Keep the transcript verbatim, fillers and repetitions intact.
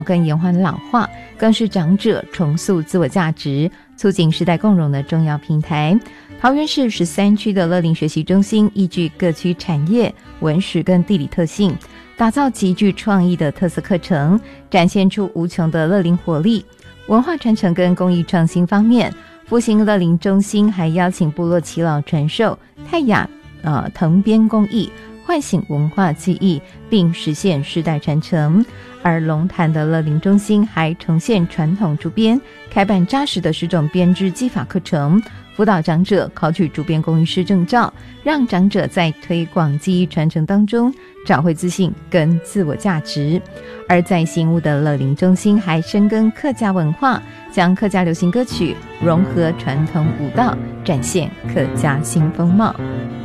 跟延缓老化，更是长者重塑自我价值、促进世代共融的重要平台。桃园市十三区的乐龄学习中心依据各区产业、文史跟地理特性，打造极具创意的特色课程，展现出无穷的乐龄活力。文化传承跟工艺创新方面，复兴乐龄中心还邀请部落耆老传授泰雅呃藤编工艺，唤醒文化记忆，并实现世代传承。而龙潭的乐龄中心还呈现传统竹编，开办扎实的十种编织技法课程，辅导长者考取竹编工艺师证照，让长者在推广技艺传承当中找回自信跟自我价值。而在新屋的乐龄中心还深耕客家文化，将客家流行歌曲融合传统舞蹈，展现客家新风貌。